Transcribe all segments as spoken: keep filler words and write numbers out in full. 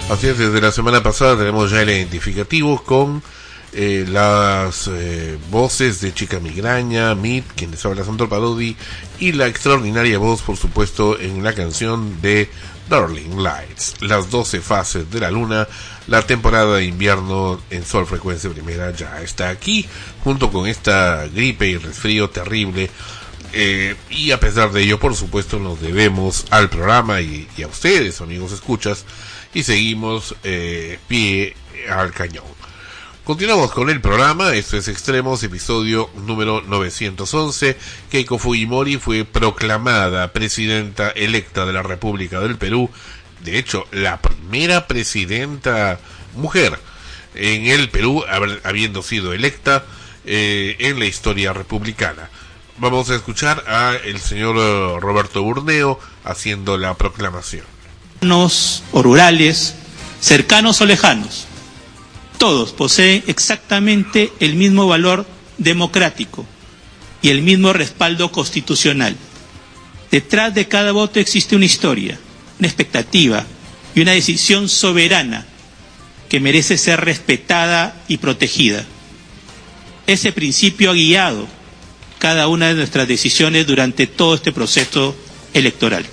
Así es, desde la semana pasada tenemos ya el identificativo con eh, las eh, voces de Chica Migraña, Meet, quien les habla Sandro Parodi, y la extraordinaria voz, por supuesto, en la canción de Darling Lights, las doce fases de la luna. La temporada de invierno en Sol Frecuencia Primera ya está aquí, junto con esta gripe y resfrío terrible. Eh, y a pesar de ello, por supuesto, nos debemos al programa y, y a ustedes, amigos escuchas, y seguimos eh, pie al cañón. Continuamos con el programa. Esto es Extremos, episodio número novecientos once. Keiko Fujimori fue proclamada presidenta electa de la República del Perú. De hecho, la primera presidenta mujer en el Perú, habiendo sido electa eh, en la historia republicana. Vamos a escuchar a el señor Roberto Burneo haciendo la proclamación. O rurales, cercanos o lejanos, todos poseen exactamente el mismo valor democrático y el mismo respaldo constitucional. Detrás de cada voto existe una historia, una expectativa y una decisión soberana que merece ser respetada y protegida. Ese principio ha guiado cada una de nuestras decisiones durante todo este proceso electoral.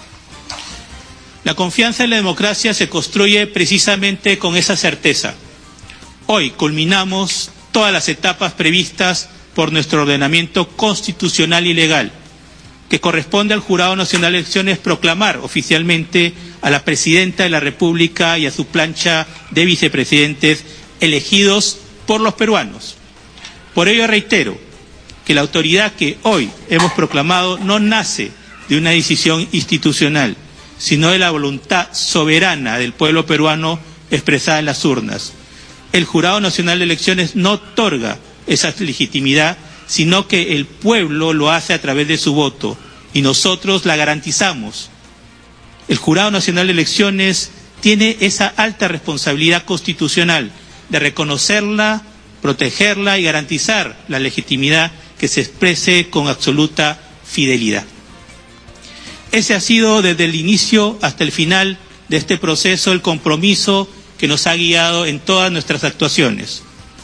La confianza en la democracia se construye precisamente con esa certeza. Hoy culminamos todas las etapas previstas por nuestro ordenamiento constitucional y legal, que corresponde al Jurado Nacional de Elecciones proclamar oficialmente a la Presidenta de la República y a su plancha de vicepresidentes elegidos por los peruanos. Por ello reitero que la autoridad que hoy hemos proclamado no nace de una decisión institucional, sino de la voluntad soberana del pueblo peruano expresada en las urnas. El Jurado Nacional de Elecciones no otorga esa legitimidad, sino que el pueblo lo hace a través de su voto, y nosotros la garantizamos. El Jurado Nacional de Elecciones tiene esa alta responsabilidad constitucional de reconocerla, protegerla y garantizar la legitimidad que se exprese con absoluta fidelidad. Ese ha sido desde el inicio hasta el final de este proceso el compromiso que nos ha guiado en todas nuestras actuaciones.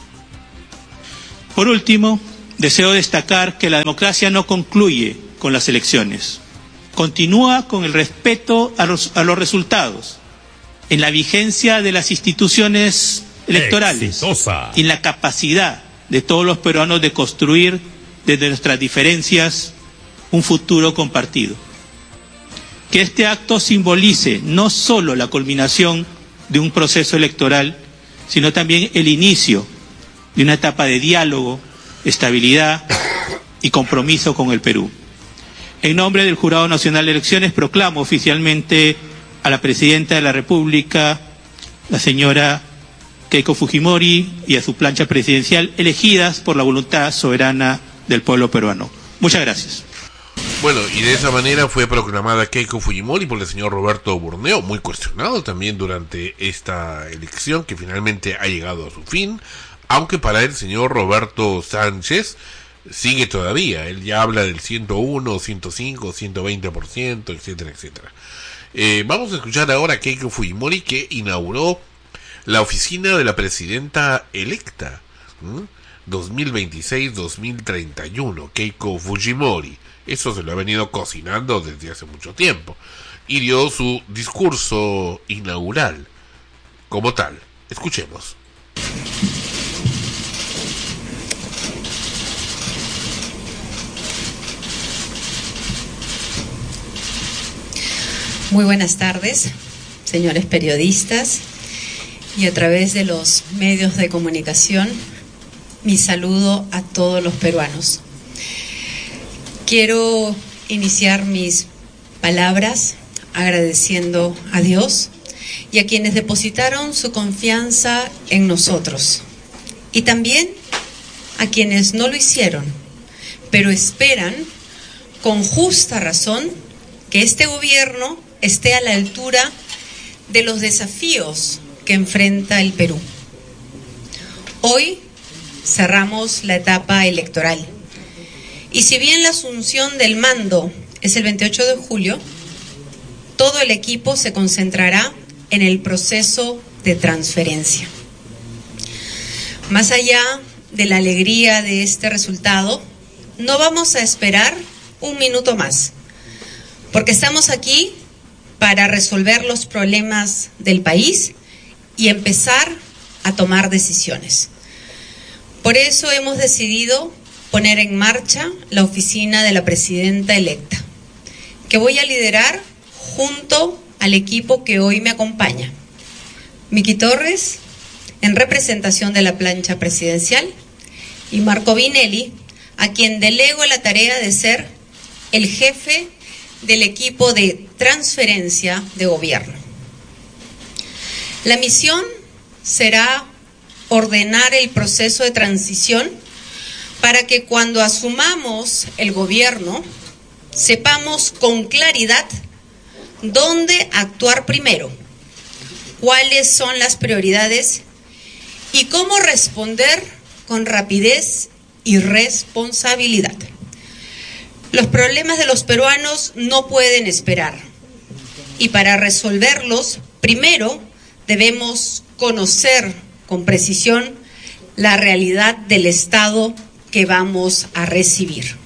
Por último, deseo destacar que la democracia no concluye con las elecciones. Continúa con el respeto a los, a los resultados, en la vigencia de las instituciones electorales, exitosa, y en la capacidad de todos los peruanos de construir desde nuestras diferencias un futuro compartido. Que este acto simbolice no solo la culminación de un proceso electoral, sino también el inicio de una etapa de diálogo, estabilidad y compromiso con el Perú. En nombre del Jurado Nacional de Elecciones proclamo oficialmente a la Presidenta de la República, la señora Keiko Fujimori, y a su plancha presidencial, elegidas por la voluntad soberana del pueblo peruano. Muchas gracias. Bueno, y de esa manera fue proclamada Keiko Fujimori por el señor Roberto Burneo, muy cuestionado también durante esta elección que finalmente ha llegado a su fin, aunque para el señor Roberto Sánchez sigue todavía. Él ya habla del ciento uno, ciento cinco, ciento veinte por ciento, etcétera, etcétera. Eh, vamos a escuchar ahora a Keiko Fujimori, que inauguró la oficina de la presidenta electa, ¿Mm? dos mil veintiséis a dos mil treinta y uno, Keiko Fujimori. Eso se lo ha venido cocinando desde hace mucho tiempo. Y dio su discurso inaugural como tal. Escuchemos. Muy buenas tardes, señores periodistas, y a través de los medios de comunicación, mi saludo a todos los peruanos. Quiero iniciar mis palabras agradeciendo a Dios y a quienes depositaron su confianza en nosotros, y también a quienes no lo hicieron, pero esperan con justa razón que este gobierno esté a la altura de los desafíos que enfrenta el Perú. Hoy cerramos la etapa electoral. Y si bien la asunción del mando es el veintiocho de julio, todo el equipo se concentrará en el proceso de transferencia. Más allá de la alegría de este resultado, no vamos a esperar un minuto más, porque estamos aquí para resolver los problemas del país y empezar a tomar decisiones. Por eso hemos decidido poner en marcha la oficina de la presidenta electa, que voy a liderar junto al equipo que hoy me acompaña. Miki Torres, en representación de la plancha presidencial, y Marco Vinelli, a quien delego la tarea de ser el jefe del equipo de transferencia de gobierno. La misión será ordenar el proceso de transición para que cuando asumamos el gobierno sepamos con claridad dónde actuar primero, cuáles son las prioridades y cómo responder con rapidez y responsabilidad. Los problemas de los peruanos no pueden esperar y para resolverlos, primero debemos conocer con precisión la realidad del Estado que vamos a recibir.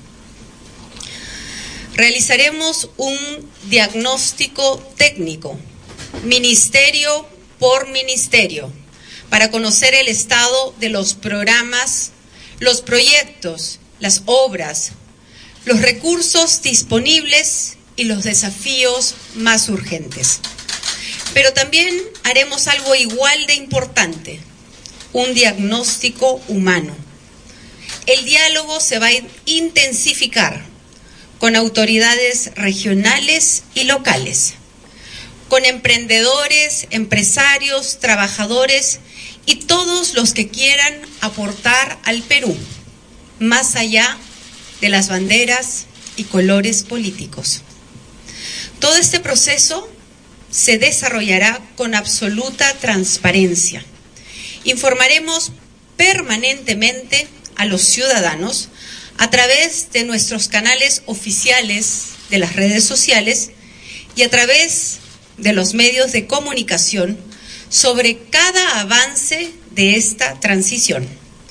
Realizaremos un diagnóstico técnico, ministerio por ministerio, para conocer el estado de los programas, los proyectos, las obras, los recursos disponibles y los desafíos más urgentes. Pero también haremos algo igual de importante, un diagnóstico humano. El diálogo se va a intensificar con autoridades regionales y locales, con emprendedores, empresarios, trabajadores y todos los que quieran aportar al Perú, más allá de las banderas y colores políticos. Todo este proceso se desarrollará con absoluta transparencia. Informaremos permanentemente a los ciudadanos a través de nuestros canales oficiales de las redes sociales y a través de los medios de comunicación sobre cada avance de esta transición.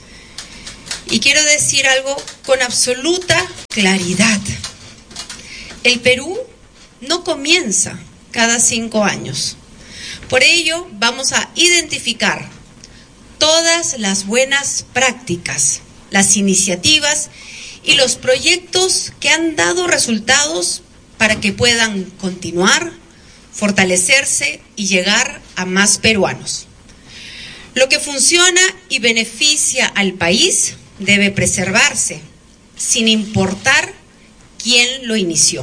Y quiero decir algo con absoluta claridad. El Perú no comienza cada cinco años. Por ello, vamos a identificar todas las buenas prácticas, las iniciativas y los proyectos que han dado resultados para que puedan continuar, fortalecerse y llegar a más peruanos. Lo que funciona y beneficia al país debe preservarse, sin importar quién lo inició.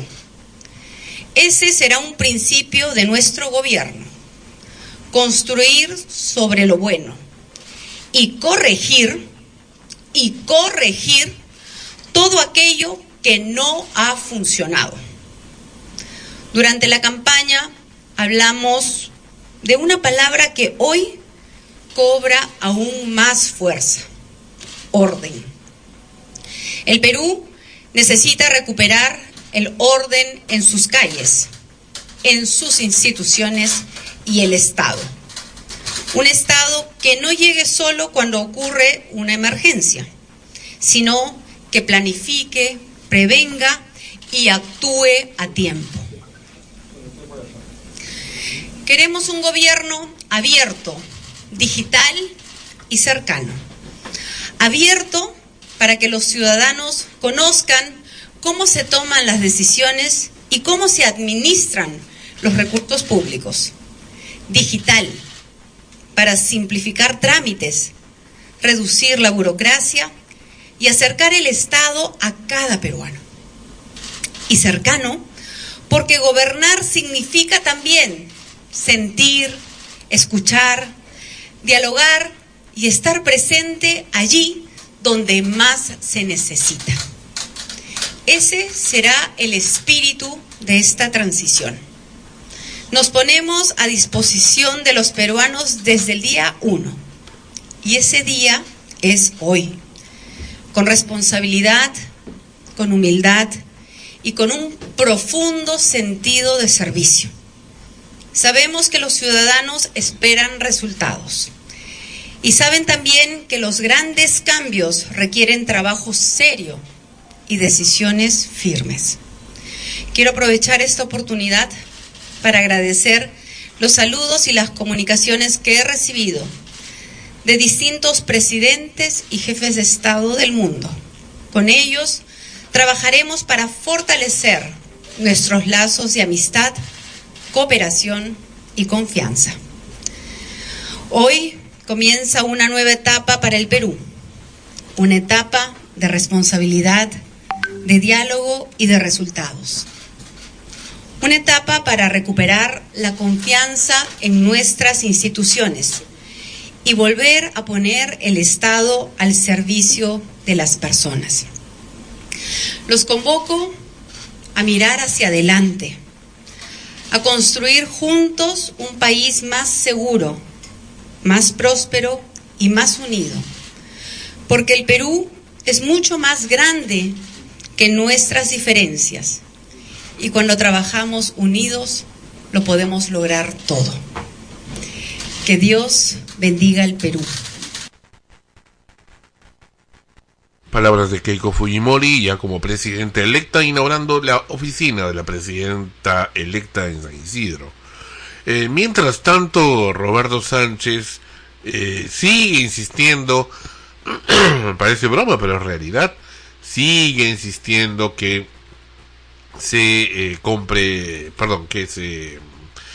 Ese será un principio de nuestro gobierno: construir sobre lo bueno y corregir, y corregir todo aquello que no ha funcionado. Durante la campaña hablamos de una palabra que hoy cobra aún más fuerza: orden. El Perú necesita recuperar el orden en sus calles, en sus instituciones y el Estado. Un Estado que no llegue solo cuando ocurre una emergencia, sino que planifique, prevenga y actúe a tiempo. Queremos un gobierno abierto, digital y cercano. Abierto para que los ciudadanos conozcan cómo se toman las decisiones y cómo se administran los recursos públicos. Digital, para simplificar trámites, reducir la burocracia y acercar el Estado a cada peruano. Y cercano, porque gobernar significa también sentir, escuchar, dialogar y estar presente allí donde más se necesita. Ese será el espíritu de esta transición. Nos ponemos a disposición de los peruanos desde el día uno, y ese día es hoy, con responsabilidad, con humildad y con un profundo sentido de servicio. Sabemos que los ciudadanos esperan resultados y saben también que los grandes cambios requieren trabajo serio y decisiones firmes. Quiero aprovechar esta oportunidad para agradecer los saludos y las comunicaciones que he recibido de distintos presidentes y jefes de Estado del mundo. Con ellos trabajaremos para fortalecer nuestros lazos de amistad, cooperación y confianza. Hoy comienza una nueva etapa para el Perú, una etapa de responsabilidad, de diálogo y de resultados. Una etapa para recuperar la confianza en nuestras instituciones y volver a poner el Estado al servicio de las personas. Los convoco a mirar hacia adelante, a construir juntos un país más seguro, más próspero y más unido, porque el Perú es mucho más grande que nuestras diferencias y cuando trabajamos unidos lo podemos lograr todo. Que Dios bendiga el Perú. Palabras de Keiko Fujimori, ya como presidenta electa, inaugurando la oficina de la presidenta electa en San Isidro. Eh, mientras tanto, Roberto Sánchez eh, sigue insistiendo, me parece broma, pero en realidad, sigue insistiendo que se eh, compre, perdón, que se eh,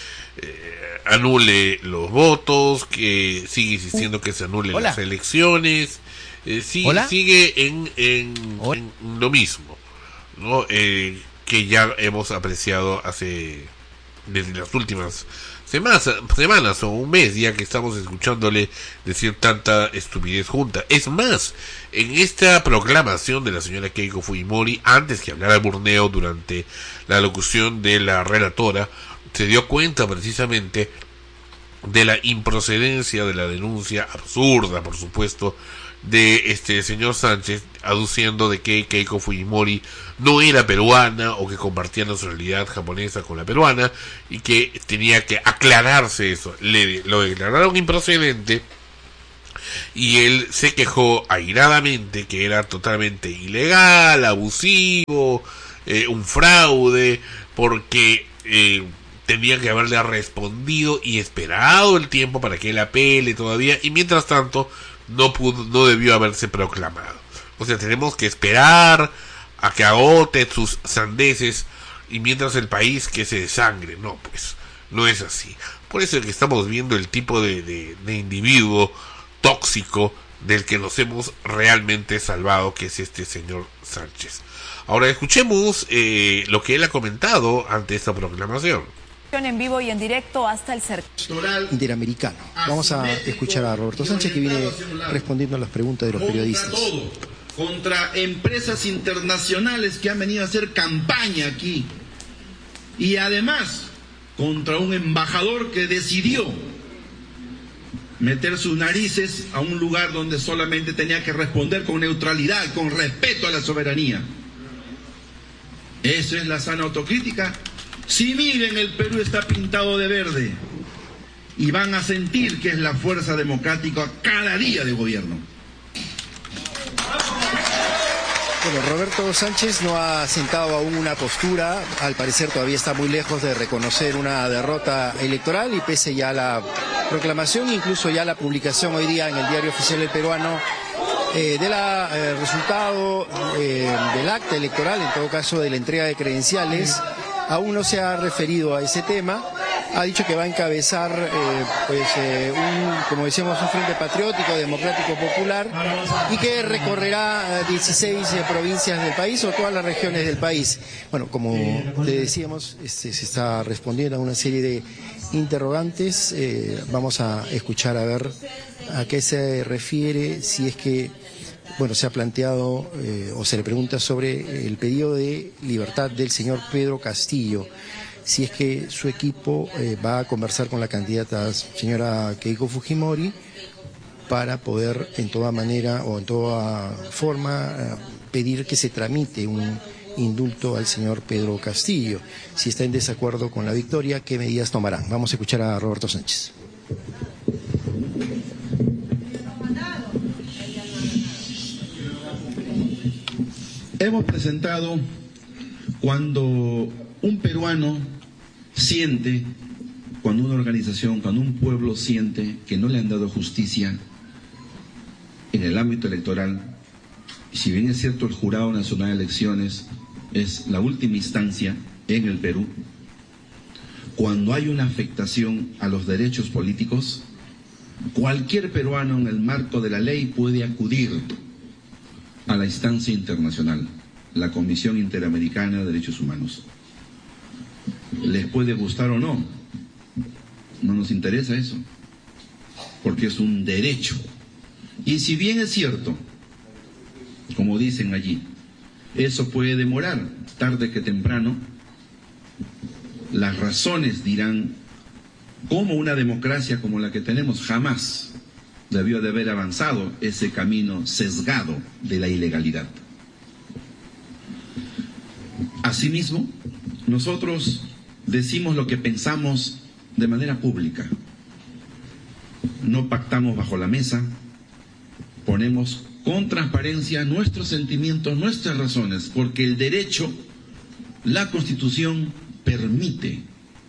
anule los votos, que sigue insistiendo que se anule Hola. las elecciones. Eh, sí, sigue en, en, en lo mismo, ¿no? Eh, que ya hemos apreciado hace desde las últimas semanas, semanas o un mes ya que estamos escuchándole decir tanta estupidez junta. Es más, en esta proclamación de la señora Keiko Fujimori, antes que hablara Burneo durante la locución de la relatora, se dio cuenta precisamente de la improcedencia de la denuncia absurda, por supuesto, de este señor Sánchez, aduciendo de que Keiko Fujimori no era peruana o que compartía nacionalidad japonesa con la peruana y que tenía que aclararse eso. Le lo declararon improcedente y él se quejó airadamente que era totalmente ilegal, abusivo, eh, un fraude, porque eh, tenía que haberle respondido y esperado el tiempo para que él apele todavía, y mientras tanto no pudo, no debió haberse proclamado. O sea, tenemos que esperar a que agote sus sandeces y mientras el país que se desangre. No, pues, no es así. Por eso es que estamos viendo el tipo de, de, de individuo tóxico del que nos hemos realmente salvado, que es este señor Sánchez. Ahora escuchemos eh, lo que él ha comentado ante esta proclamación. En vivo y en directo hasta el sector interamericano. Vamos a escuchar a Roberto Sánchez, que viene respondiendo a las preguntas de los periodistas. Todo, contra empresas internacionales que han venido a hacer campaña aquí, y además contra un embajador que decidió meter sus narices a un lugar donde solamente tenía que responder con neutralidad, con respeto a la soberanía. ¿Eso es la sana autocrítica? Si miren, el Perú está pintado de verde y van a sentir que es la fuerza democrática cada día de gobierno. Bueno, Roberto Sánchez no ha sentado aún una postura, al parecer todavía está muy lejos de reconocer una derrota electoral, y pese ya a la proclamación, incluso ya la publicación hoy día en el Diario Oficial del Peruano eh, del eh, resultado eh, del acta electoral, en todo caso de la entrega de credenciales, aún no se ha referido a ese tema. Ha dicho que va a encabezar, eh, pues, eh, un, como decíamos, un frente patriótico, democrático, popular, y que recorrerá dieciséis eh, provincias del país o todas las regiones del país. Bueno, como le decíamos, este, se está respondiendo a una serie de interrogantes. Eh, vamos a escuchar a ver a qué se refiere, si es que, bueno, se ha planteado eh, o se le pregunta sobre el pedido de libertad del señor Pedro Castillo, si es que su equipo eh, va a conversar con la candidata señora Keiko Fujimori para poder en toda manera o en toda forma eh, pedir que se tramite un indulto al señor Pedro Castillo. Si está en desacuerdo con la victoria, ¿qué medidas tomarán? Vamos a escuchar a Roberto Sánchez. Hemos presentado cuando un peruano siente, cuando una organización, cuando un pueblo siente que no le han dado justicia en el ámbito electoral, y si bien es cierto el Jurado Nacional de Elecciones es la última instancia en el Perú, cuando hay una afectación a los derechos políticos, cualquier peruano en el marco de la ley puede acudir a la instancia internacional, la Comisión Interamericana de Derechos Humanos. Les puede gustar o no, no nos interesa eso, porque es un derecho. Y si bien es cierto, como dicen allí, eso puede demorar, tarde que temprano, las razones dirán cómo una democracia como la que tenemos jamás debió de haber avanzado ese camino sesgado de la ilegalidad. Asimismo, nosotros decimos lo que pensamos de manera pública. No pactamos bajo la mesa, ponemos con transparencia nuestros sentimientos, nuestras razones, porque el derecho, la Constitución permite.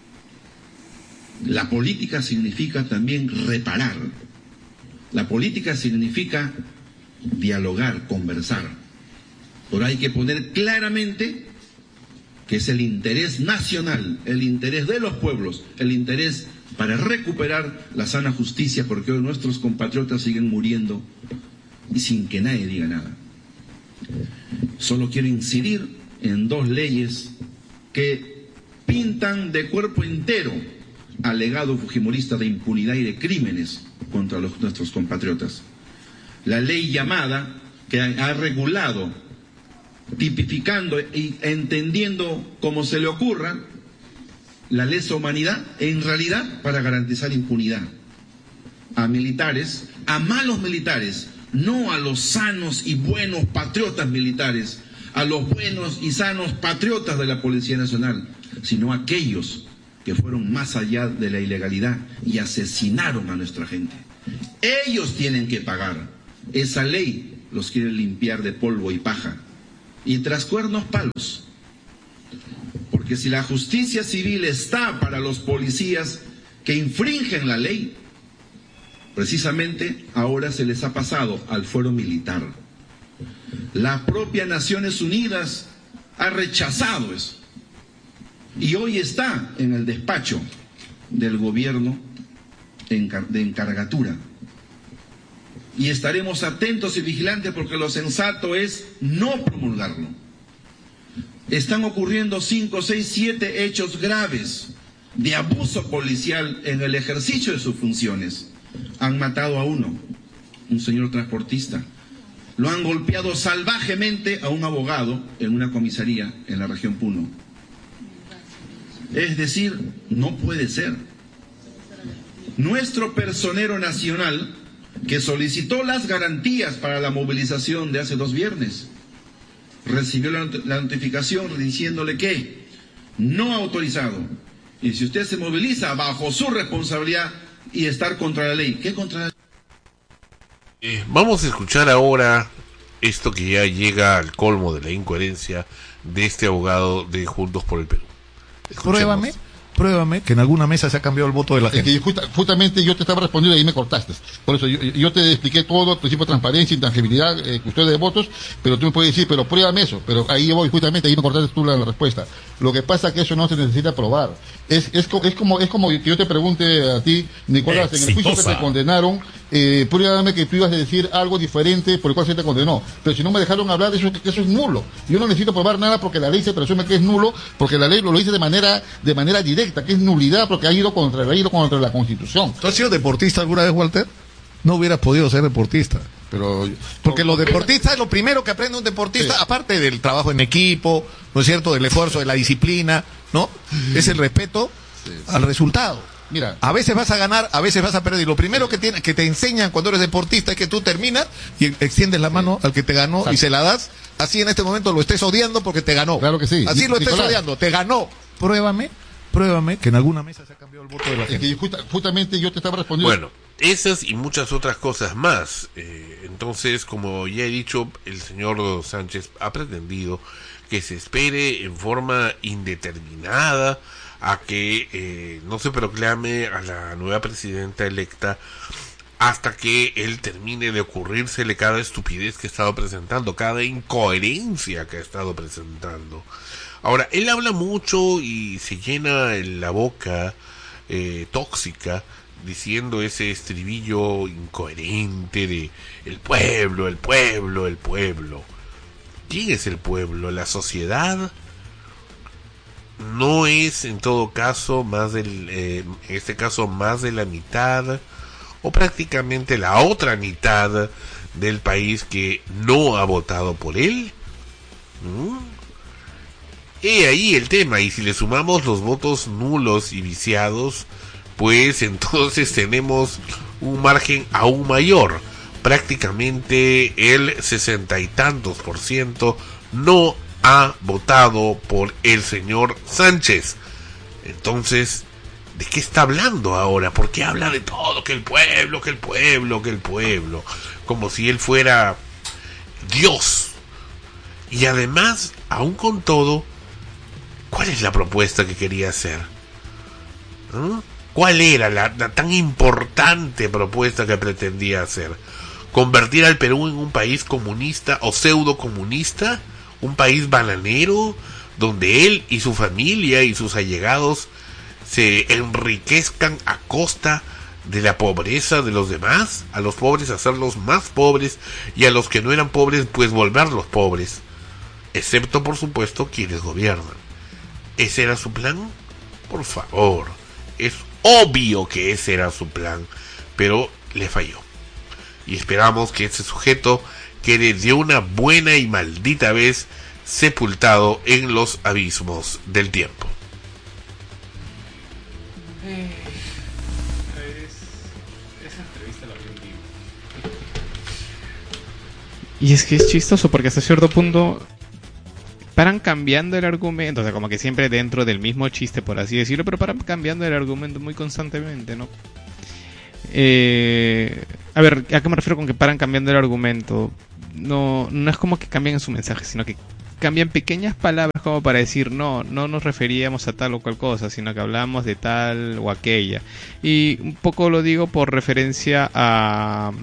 La política significa también reparar. La política significa dialogar, conversar. Pero hay que poner claramente que es el interés nacional, el interés de los pueblos, el interés para recuperar la sana justicia, porque hoy nuestros compatriotas siguen muriendo y sin que nadie diga nada. Solo quiero incidir en dos leyes que pintan de cuerpo entero al legado fujimorista de impunidad y de crímenes contra los, nuestros compatriotas. La ley llamada, que ha, ha regulado, tipificando y entendiendo como se le ocurra, la lesa humanidad, en realidad para garantizar impunidad a militares, a malos militares, no a los sanos y buenos patriotas militares, a los buenos y sanos patriotas de la Policía Nacional, sino a aquellos que fueron más allá de la ilegalidad y asesinaron a nuestra gente. Ellos tienen que pagar. Esa ley los quiere limpiar de polvo y paja. Y tras cuernos palos. Porque si la justicia civil está para los policías que infringen la ley, precisamente ahora se les ha pasado al fuero militar. La propia Naciones Unidas ha rechazado eso. Y hoy está en el despacho del gobierno de encargatura. Y estaremos atentos y vigilantes porque lo sensato es no promulgarlo. Están ocurriendo cinco, seis, siete hechos graves de abuso policial en el ejercicio de sus funciones. Han matado a uno, un señor transportista. Lo han golpeado salvajemente a un abogado en una comisaría en la región Puno. Es decir, no puede ser. Nuestro personero nacional, que solicitó las garantías para la movilización de hace dos viernes, recibió la, la notificación diciéndole que no autorizado. Y si usted se moviliza bajo su responsabilidad y estar contra la ley, ¿qué contra la ley? Eh, vamos a escuchar ahora esto que ya llega al colmo de la incoherencia de este abogado de Juntos por el Perú. Escuchemos. Pruébame, pruébame que en alguna mesa se ha cambiado el voto de la Es gente. que justa, justamente yo te estaba respondiendo y ahí me cortaste. Por eso yo, yo te expliqué todo, principio de transparencia, intangibilidad, eh, custodia de votos, pero tú me puedes decir, pero pruébame eso. Pero ahí voy, justamente ahí me cortaste tú la, la respuesta. Lo que pasa es que eso no se necesita probar. Es, es, es como es como que yo te pregunte a ti, Nicolás, en el juicio que te condenaron, eh, pruébame que tú ibas a decir algo diferente por el cual se te condenó. Pero si no me dejaron hablar, eso, eso es nulo. Yo no necesito probar nada porque la ley se presume que es nulo, porque la ley lo, lo dice de manera de manera directa, que es nulidad porque ha ido contra, ha ido contra la Constitución. ¿Tú has sido deportista alguna vez, Walter? No hubieras podido ser deportista. Pero porque los deportistas es lo primero que aprende un deportista, sí, aparte del trabajo en equipo, ¿no es cierto?, del esfuerzo, de la disciplina, ¿no? Es el respeto, sí, al resultado. Mira, a veces vas a ganar, a veces vas a perder. Y lo primero que, tiene, que te enseñan cuando eres deportista es que tú terminas y extiendes la mano al que te ganó. Exacto. Y se la das. Así en este momento lo estés odiando porque te ganó. Claro que sí. Así lo estés Nicolás. odiando, te ganó. Pruébame, pruébame que en alguna mesa se ha cambiado el voto de la gente. Es que justa, justamente yo te estaba respondiendo. Bueno, esas y muchas otras cosas más. Eh, entonces, como ya he dicho, el señor Sánchez ha pretendido que se espere en forma indeterminada a que eh, no se proclame a la nueva presidenta electa hasta que él termine de ocurrírsele cada estupidez que ha estado presentando, cada incoherencia que ha estado presentando. Ahora, él habla mucho y se llena la boca eh, tóxica diciendo ese estribillo incoherente de el pueblo, el pueblo, el pueblo. ¿Quién es el pueblo? ¿La sociedad? No es en todo caso más del, eh, en este caso más de la mitad o prácticamente la otra mitad del país que no ha votado por él. ¿Mm? He ahí el tema, y si le sumamos los votos nulos y viciados, pues entonces tenemos un margen aún mayor. Prácticamente el sesenta y tantos por ciento no ha votado por el señor Sánchez. Entonces, ¿de qué está hablando ahora? ¿Por qué habla de todo? Que el pueblo, que el pueblo, que el pueblo. Como si él fuera Dios. Y además, aún con todo, ¿cuál es la propuesta que quería hacer? ¿Mm? ¿Cuál era la, la tan importante propuesta que pretendía hacer? ¿Convertir al Perú en un país comunista o pseudo comunista? ¿Un país bananero donde él y su familia y sus allegados se enriquezcan a costa de la pobreza de los demás? A los pobres hacerlos más pobres y a los que no eran pobres pues volverlos pobres, excepto por supuesto quienes gobiernan. ¿Ese era su plan? Por favor, es obvio que ese era su plan, pero le falló. Y esperamos que ese sujeto quede de una buena y maldita vez sepultado en los abismos del tiempo. Eh, es, esa entrevista la vi en vivo. Y es que es chistoso porque hasta cierto punto paran cambiando el argumento, o sea, como que siempre dentro del mismo chiste, por así decirlo, pero paran cambiando el argumento muy constantemente, ¿no? Eh, a ver, ¿a qué me refiero con que paran cambiando el argumento? No, no es como que cambien su mensaje, sino que cambian pequeñas palabras como para decir no, no nos referíamos a tal o cual cosa, sino que hablamos de tal o aquella. Y un poco lo digo por referencia a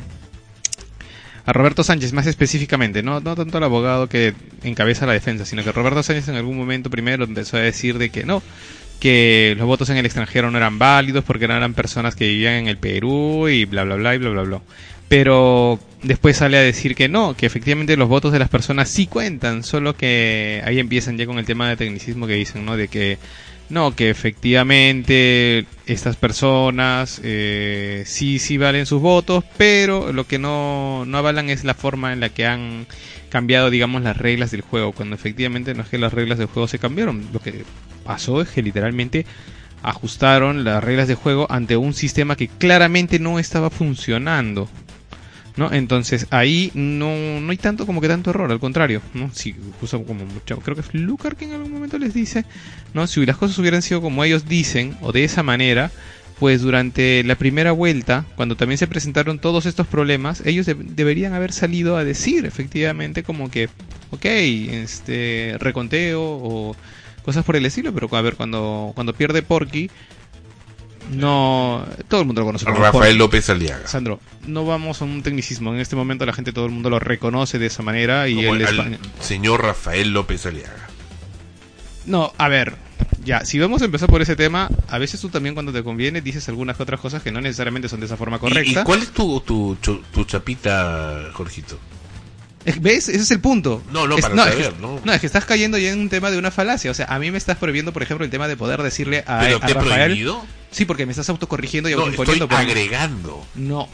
a Roberto Sánchez más específicamente, no, no tanto al abogado que encabeza la defensa, sino que Roberto Sánchez en algún momento primero empezó a decir de que no, que los votos en el extranjero no eran válidos porque no eran personas que vivían en el Perú y bla bla bla y bla bla bla. Pero después sale a decir que no, que efectivamente los votos de las personas sí cuentan, solo que ahí empiezan ya con el tema de tecnicismo que dicen, ¿no? De que no, que efectivamente estas personas eh, sí, sí valen sus votos, pero lo que no, no avalan es la forma en la que han cambiado, digamos, las reglas del juego, cuando efectivamente no es que las reglas del juego se cambiaron. Lo que pasó es que literalmente ajustaron las reglas de juego ante un sistema que claramente no estaba funcionando, ¿no? Entonces ahí no, no hay tanto como que tanto error, al contrario, ¿no? Si justo como mucho, creo que es Lucar que en algún momento les dice, ¿no? Si las cosas hubieran sido como ellos dicen o de esa manera, pues durante la primera vuelta, cuando también se presentaron todos estos problemas, ellos de- deberían haber salido a decir efectivamente como que, ok, este reconteo o cosas por el estilo, pero a ver, cuando cuando pierde Porky, no, todo el mundo lo conoce como Rafael Porky. López Aliaga. Sandro, no vamos a un tecnicismo. En este momento la gente, todo el mundo lo reconoce de esa manera y Como él es al fan- señor Rafael López Aliaga. No, a ver, ya, si vamos a empezar por ese tema, a veces tú también cuando te conviene dices algunas otras cosas que no necesariamente son de esa forma ¿Y, correcta. y cuál es tu, tu, tu, tu chapita, Jorgito? Es- ¿Ves? Ese es el punto. No, no, Es- para es saber, que, ¿no? No, es que estás cayendo ya en un tema de una falacia. O sea, a mí me estás prohibiendo, por ejemplo, el tema de poder decirle a, ¿Pero a te he Rafael... prohibido? Sí, porque me estás autocorrigiendo y No, estoy autoimponiendo. por- agregando. No,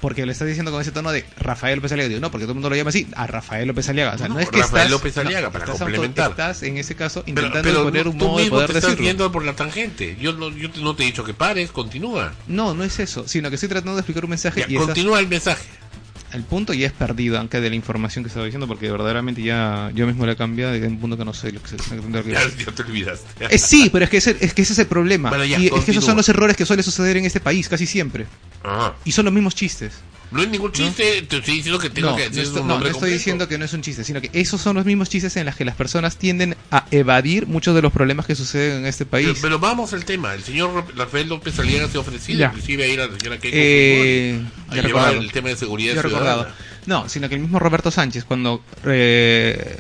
porque lo estás diciendo con ese tono de Rafael López Aliaga. Digo, no, porque todo el mundo lo llama así, a Rafael López Aliaga. O sea, no, no es que Rafael estás, López Aliaga, no, para estás complementar. Auto, estás en ese caso intentando pero, pero poner un tú modo de mismo poder te estás decirlo. yendo por la tangente. Yo no, yo no te he dicho que pares, continúa. No, no es eso, sino que estoy tratando de explicar un mensaje. Ya, y continúa estás... el mensaje. El punto ya es perdido, aunque de la información que estaba diciendo, porque verdaderamente ya yo mismo le he cambiado y hay un punto que no sé lo que se tiene que Ya, ya te olvidaste. Eh, sí, pero es que, ese, es que ese es el problema. Bueno, ya, y es continúa. que esos son los errores que suele suceder en este país, casi siempre. Ajá. Y son los mismos chistes. No es ningún chiste, ¿no? Te estoy diciendo que tengo no, que decir no, estoy, un no, nombre no estoy completo. diciendo que no es un chiste, sino que esos son los mismos chistes en los que las personas tienden a evadir muchos de los problemas que suceden en este país. Pero, pero vamos al tema. El señor Rafael López Aliaga se ha ofrecido Ya. inclusive a ir a la señora Keiko Eh, Fujimori a ya llevar recordado. el tema de seguridad Ya ciudadana. recordado. No, sino que el mismo Roberto Sánchez, cuando eh,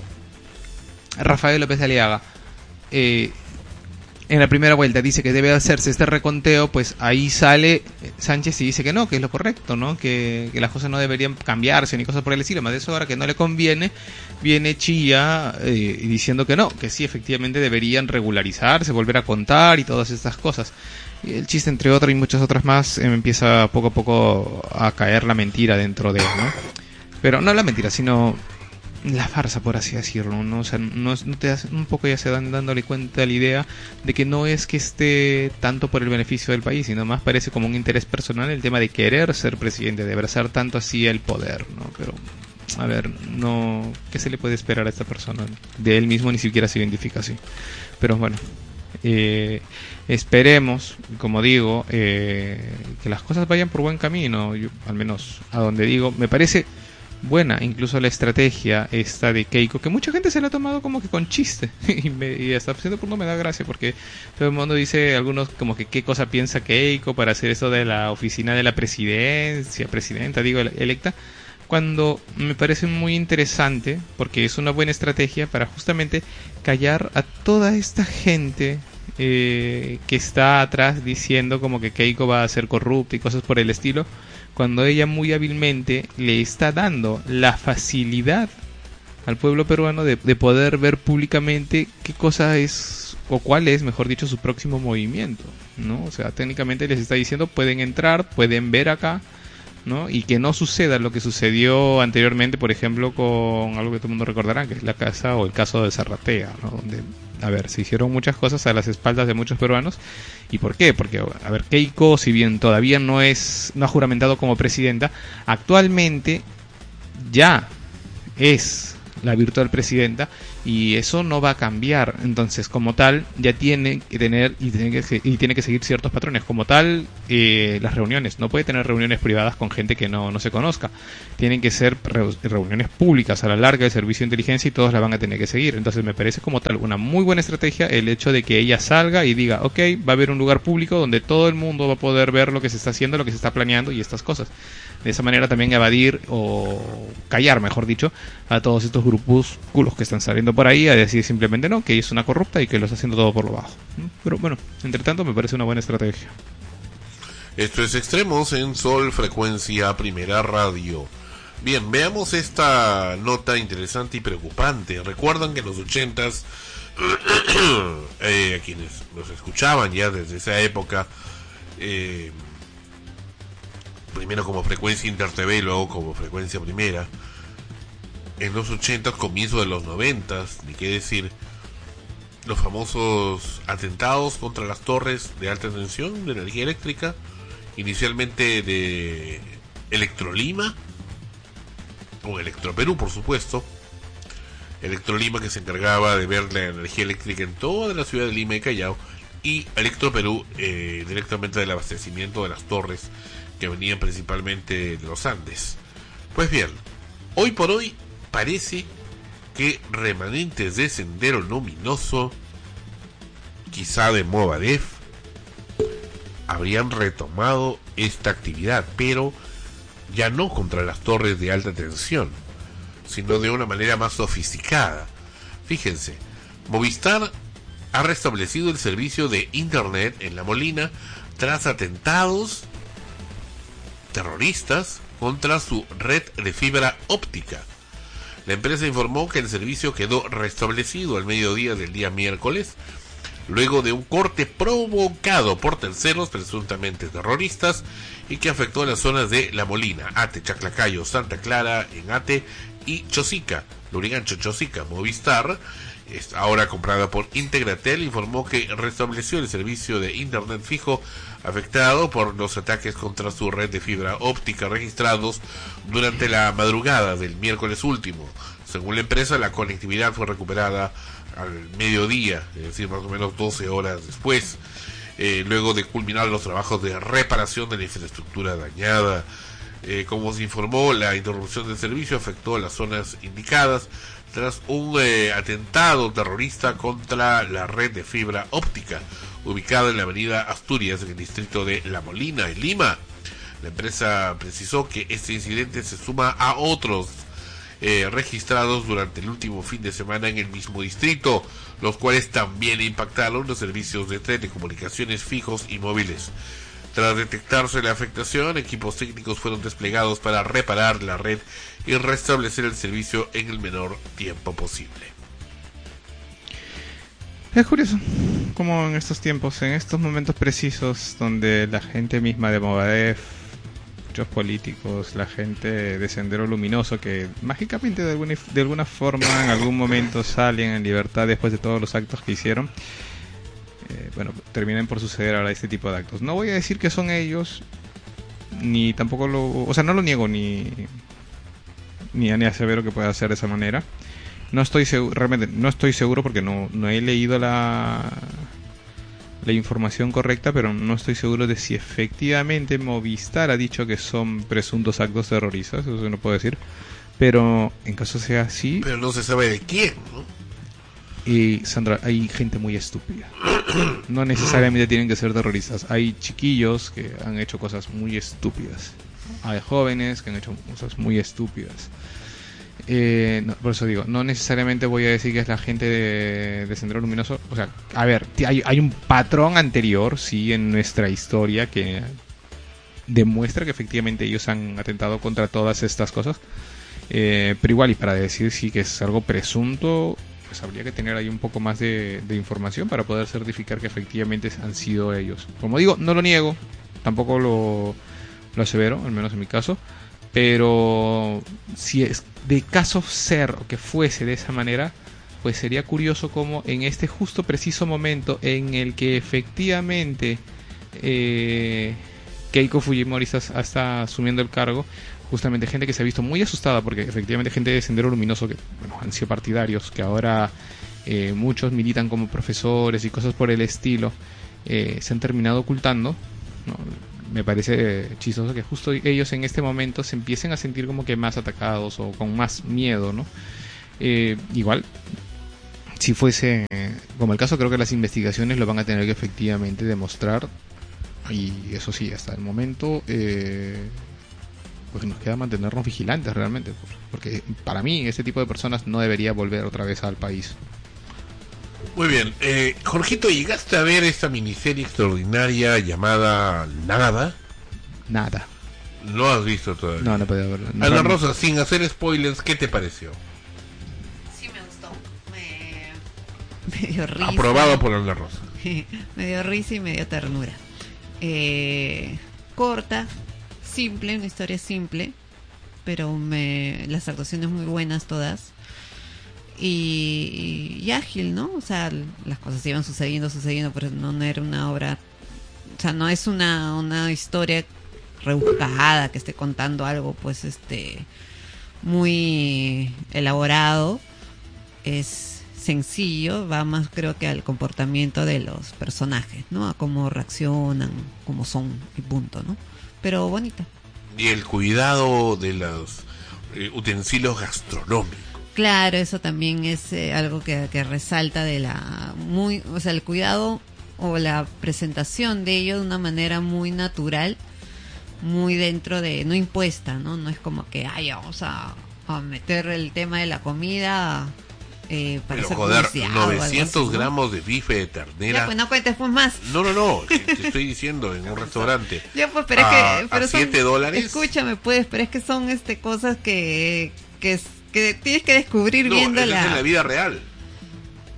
Rafael López Aliaga eh, en la primera vuelta dice que debe hacerse este reconteo, pues ahí sale Sánchez y dice que no, que es lo correcto, ¿no? Que, que las cosas no deberían cambiarse ni cosas por el estilo. Más de eso, ahora que no le conviene, viene Chilla eh, diciendo que no, que sí, efectivamente deberían regularizarse, volver a contar y todas estas cosas. Y el chiste, entre otras y muchas otras más, eh, empieza poco a poco a caer la mentira dentro de él, ¿no? Pero no la mentira, sino la farsa, por así decirlo, ¿no? O sea, no, no te das, un poco ya se dan dándole cuenta la idea de que no es que esté tanto por el beneficio del país, sino más parece como un interés personal el tema de querer ser presidente, de abrazar tanto así el poder, ¿no? Pero, a ver, no, ¿qué se le puede esperar a esta persona? De él mismo ni siquiera se identifica así. Pero bueno, eh, esperemos, como digo, eh, que las cosas vayan por buen camino. Yo, al menos a donde digo, me parece buena incluso la estrategia esta de Keiko, que mucha gente se la ha tomado como que con chiste y, me, y hasta cierto punto me da gracia, porque todo el mundo dice, algunos como que qué cosa piensa Keiko para hacer eso de la oficina de la presidencia, presidenta, digo, electa, cuando me parece muy interesante, porque es una buena estrategia para justamente callar a toda esta gente eh, que está atrás diciendo como que Keiko va a ser corrupta y cosas por el estilo, cuando ella muy hábilmente le está dando la facilidad al pueblo peruano de, de poder ver públicamente qué cosa es, o cuál es, mejor dicho, su próximo movimiento, ¿no? O sea, técnicamente les está diciendo, pueden entrar, pueden ver acá, ¿no? Y que no suceda lo que sucedió anteriormente, por ejemplo, con algo que todo el mundo recordará, que es la casa o el caso de Zarratea, ¿no? Donde, a ver, se hicieron muchas cosas a las espaldas de muchos peruanos. ¿Y por qué? Porque, a ver, Keiko, si bien todavía no es, no ha juramentado como presidenta, actualmente ya es la virtual presidenta y eso no va a cambiar. Entonces, como tal, ya tiene que tener y tiene que, y tiene que seguir ciertos patrones. Como tal, eh, las reuniones, no puede tener reuniones privadas con gente que no, no se conozca. Tienen que ser re- reuniones públicas a la larga del servicio de inteligencia y todos la van a tener que seguir. Entonces, me parece como tal una muy buena estrategia el hecho de que ella salga y diga, ok, va a haber un lugar público donde todo el mundo va a poder ver lo que se está haciendo, lo que se está planeando y estas cosas. De esa manera también evadir o callar, mejor dicho, a todos estos grupúsculos que están saliendo por ahí a decir simplemente no, que ella es una corrupta y que lo está haciendo todo por lo bajo. Pero bueno, entre tanto me parece una buena estrategia. Esto es Extremos en Sol Frecuencia Primera Radio. Bien, veamos esta nota interesante y preocupante. Recuerdan que en los ochentas, eh, a quienes nos escuchaban ya desde esa época, eh, primero como Frecuencia Inter T V y luego como Frecuencia Primera, en los ochentas, comienzo de los noventas, ni qué decir, los famosos atentados contra las torres de alta tensión de energía eléctrica, inicialmente de Electrolima, o Electroperú por supuesto. Electrolima, que se encargaba de ver la energía eléctrica en toda la ciudad de Lima y Callao, y Electroperú eh, directamente del abastecimiento de las torres que venían principalmente de los Andes. Pues bien, hoy por hoy parece que remanentes de Sendero Luminoso, quizá de Movadef, habrían retomado esta actividad, pero ya no contra las torres de alta tensión, sino de una manera más sofisticada. Fíjense, Movistar ha restablecido el servicio de internet en La Molina tras atentados terroristas contra su red de fibra óptica. La empresa informó que el servicio quedó restablecido al mediodía del día miércoles, luego de un corte provocado por terceros presuntamente terroristas y que afectó a las zonas de La Molina, Ate, Chaclacayo, Santa Clara en Ate y Chosica. Lurigancho Chosica. Movistar, ahora comprada por Integratel, informó que restableció el servicio de internet fijo afectado por los ataques contra su red de fibra óptica registrados durante la madrugada del miércoles último. Según la empresa, la conectividad fue recuperada al mediodía, es decir, más o menos doce horas después, eh, luego de culminar los trabajos de reparación de la infraestructura dañada. Eh, como se informó, la interrupción del servicio afectó a las zonas indicadas tras un eh, atentado terrorista contra la red de fibra óptica ubicada en la avenida Asturias, en el distrito de La Molina, en Lima. La empresa precisó que este incidente se suma a otros eh, registrados durante el último fin de semana en el mismo distrito, los cuales también impactaron los servicios de telecomunicaciones fijos y móviles. Tras detectarse la afectación, equipos técnicos fueron desplegados para reparar la red y restablecer el servicio en el menor tiempo posible. Es curioso como en estos tiempos, en estos momentos precisos donde la gente misma de Movadef, muchos políticos, la gente de Sendero Luminoso, que mágicamente de alguna, de alguna forma en algún momento salen en libertad después de todos los actos que hicieron, eh, bueno, terminan por suceder ahora este tipo de actos. No voy a decir que son ellos, ni tampoco lo, o sea, no lo niego ni ni, ni asevero que pueda hacer de esa manera. No estoy seguro, realmente no estoy seguro porque no, no he leído la la información correcta, pero no estoy seguro de si efectivamente Movistar ha dicho que son presuntos actos terroristas, eso no puedo decir, pero en caso sea así... Pero no se sabe de quién, ¿no? Y Sandra, hay gente muy estúpida. No necesariamente tienen que ser terroristas. Hay chiquillos que han hecho cosas muy estúpidas. Hay jóvenes que han hecho cosas muy estúpidas. Eh, no, por eso digo, no necesariamente voy a decir que es la gente de, de Sendero Luminoso. O sea, a ver, hay, hay un patrón anterior, sí, en nuestra historia que demuestra que efectivamente ellos han atentado contra todas estas cosas. Eh, pero igual, y para decir sí que es algo presunto, pues habría que tener ahí un poco más de, de información para poder certificar que efectivamente han sido ellos. Como digo, no lo niego, tampoco lo, lo asevero, al menos en mi caso. Pero si es de caso ser o que fuese de esa manera, pues sería curioso como en este justo preciso momento en el que efectivamente eh, Keiko Fujimori está, está asumiendo el cargo, justamente gente que se ha visto muy asustada porque efectivamente gente de Sendero Luminoso que bueno, han sido partidarios, que ahora eh, muchos militan como profesores y cosas por el estilo, eh, se han terminado ocultando, ¿no? Me parece chistoso que justo ellos en este momento se empiecen a sentir como que más atacados o con más miedo, ¿no? Eh, igual, si fuese como el caso, creo que las investigaciones lo van a tener que efectivamente demostrar, y eso sí, hasta el momento eh, pues nos queda mantenernos vigilantes realmente, porque para mí este tipo de personas no debería volver otra vez al país. Muy bien, eh, Jorgito, ¿llegaste a ver esta miniserie extraordinaria llamada Nada? Nada. ¿No has visto todavía? No, no podía verlo. No, Ana no. Rosa, sin hacer spoilers, ¿qué te pareció? Sí me gustó. Me, me dio risa. Aprobado por Ana Rosa. Me dio risa y me dio ternura. Eh, corta, simple, una historia simple, pero me, las actuaciones muy buenas todas. Y, y ágil, ¿no? O sea, las cosas iban sucediendo, sucediendo, pero no, no era una obra, o sea, no es una, una historia rebuscada que esté contando algo, pues, este, muy elaborado. Es sencillo, va más, creo que al comportamiento de los personajes, ¿no? A cómo reaccionan, cómo son y punto, ¿no? Pero bonita. Y el cuidado de los eh, utensilios gastronómicos. Claro, eso también es eh, algo que, que resalta de la muy, o sea, el cuidado o la presentación de ello de una manera muy natural, muy dentro de, no impuesta, ¿no? No es como que, ay, vamos a, a meter el tema de la comida eh, para Pero hacer joder, publicidad o algo novecientos así, ¿no? gramos de bife de ternera. Ya, pues no cuentes pues más. No, no, no, te, te estoy diciendo, en un restaurante. Ya, pues, pero a, es que, pero a siete son, dólares. Escúchame, pues, pero es que son este cosas que, que es que tienes que descubrir No, viendo eso la... es en la vida real.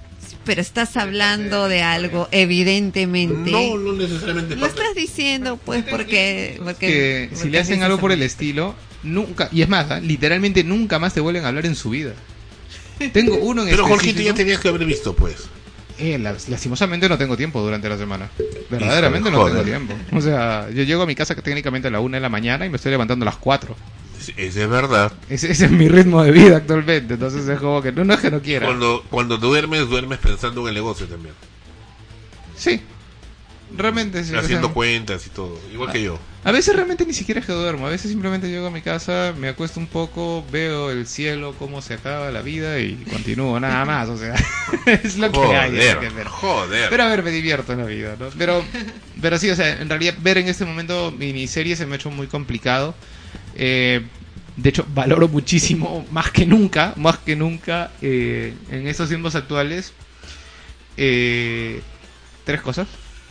pero estás hablando de algo, evidentemente. No, no necesariamente. Lo estás diciendo, pues, porque... porque, que porque si le hacen algo por el precisamente. estilo, nunca, y es más, ¿eh? literalmente nunca más te vuelven a hablar en su vida. Tengo uno en Pero Jorgito, específico. ya tenías que haber visto, pues. Eh, las- lastimosamente no tengo tiempo durante la semana. Verdaderamente no Joder. tengo tiempo. O sea, yo llego a mi casa que técnicamente a la una de la mañana y me estoy levantando a las cuatro. Ese es verdad. Ese, ese es mi ritmo de vida actualmente. Entonces es como que no, no es que no quiera. Cuando, cuando duermes, duermes pensando en el negocio también. Sí. Realmente sí. o Haciendo sea, cuentas y todo. Igual que yo. a veces realmente ni siquiera es que duermo. A veces simplemente llego a mi casa, me acuesto un poco, veo el cielo, cómo se acaba la vida y continúo nada más. O sea, es lo que hay. es lo que hay. Joder, joder. Pero a ver, me divierto en la vida, ¿no? Pero, pero sí, o sea, en realidad ver en este momento miniseries se me ha hecho muy complicado. Eh, de hecho, valoro muchísimo, más que nunca, más que nunca, eh, en estos tiempos actuales, eh, tres cosas.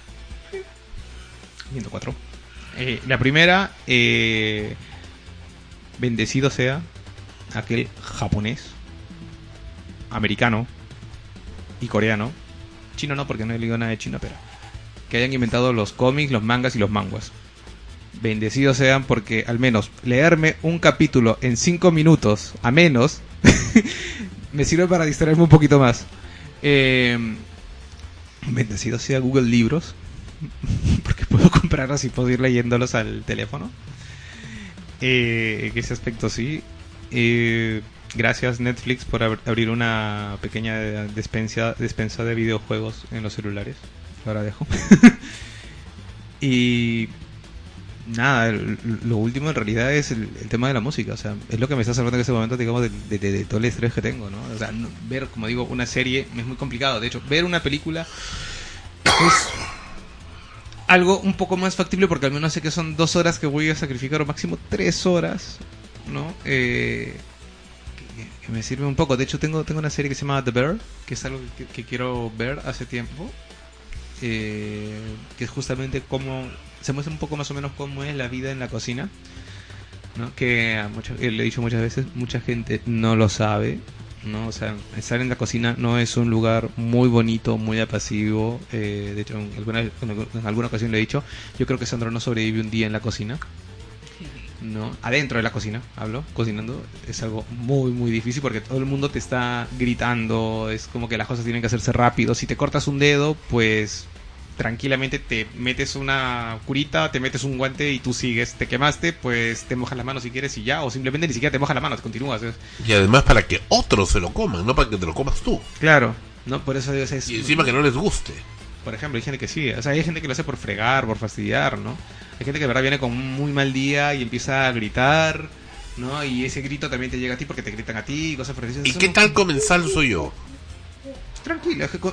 Viendo cuatro. Eh, la primera, eh, bendecido sea aquel japonés, americano y coreano, chino no, porque no he leído nada de chino, pero que hayan inventado los cómics, los mangas y los manguas. Bendecidos sean porque al menos leerme un capítulo en cinco minutos, a menos, me sirve para distraerme un poquito más. Eh, bendecido sea Google Libros, porque puedo comprarlos y puedo ir leyéndolos al teléfono. Eh, en ese aspecto sí. Eh, gracias Netflix por ab- abrir una pequeña despensa, despensa de videojuegos en los celulares. Ahora dejo. Y nada, el- lo último en realidad es el, el tema de la música. O sea, es lo que me está salvando en ese momento, digamos, de, de- de- de todo el estrés que tengo, ¿no? O sea, no- ver, como digo, una serie es muy complicado. De hecho, ver una película es algo un poco más factible porque al menos sé que son dos horas que voy a sacrificar, o máximo tres horas, ¿no? Eh, que, que me sirve un poco. De hecho, tengo tengo una serie que se llama The Bear, que es algo que, que quiero ver hace tiempo, eh, que es justamente cómo se muestra un poco más o menos cómo es la vida en la cocina, ¿no? Que a mucha, eh, le he dicho muchas veces, mucha gente no lo sabe, ¿no? O sea, estar en la cocina no es un lugar muy bonito, muy apacivo. Eh, de hecho, en alguna, en alguna ocasión le he dicho, yo creo que Sandro no sobrevive un día en la cocina, ¿no? Adentro de la cocina, hablo, cocinando, es algo muy, muy difícil porque todo el mundo te está gritando, es como que las cosas tienen que hacerse rápido. Si te cortas un dedo, pues tranquilamente te metes una curita, te metes un guante y tú sigues. Te quemaste, pues te mojas la mano si quieres y ya, o simplemente ni siquiera te mojas la mano, te continúas. ¿eh? Y además para que otros se lo coman, no para que te lo comas tú. Claro, no, por eso digo, o sea, es, Y encima que no les guste. por ejemplo, hay gente que sí, o sea, hay gente que lo hace por fregar, por fastidiar, ¿no? Hay gente que de verdad viene con un muy mal día y empieza a gritar, ¿no? Y ese grito también te llega a ti porque te gritan a ti y cosas por el estilo. ¿Y Eso qué no- tal comensal soy yo? Tranquilo, es que co-